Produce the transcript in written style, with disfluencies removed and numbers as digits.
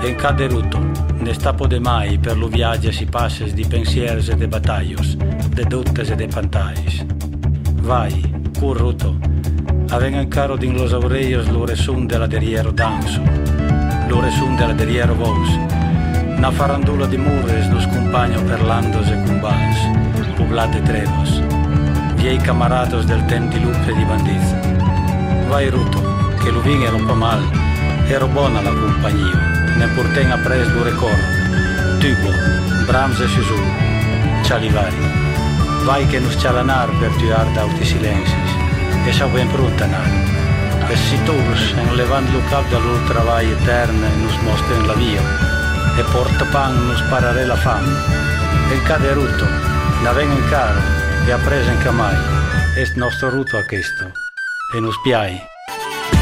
En cada ruto, nest'apo de mai per lo viatge si passes di pensiers e de batallos, de dubtes e de pantais. Vai, curruto, aven encaro din los aureios lo resum de la deriero danso, lo resum de la deriero vos. Na farandula di murres nos compagno per landos e cumbans, poblate trevos, viei camarados del tem di lupe e di bandiz. Vai ruto, che lo vin era un po' mal, ero buona la compagnia. Ne porten apres lo recordo, Tubo, Brahms e Suzul, Chalivari. Vai che nos chalanar per tuar d'auti silencis, e sa ben pronta nar. E si todos, en levant lo cap da lor travai eterna, nos mostren la via, e porta pan nos parare la fam. En cada ruto, na ven en caro, e apres en camai, est nostro ruto a questo, e nos piai.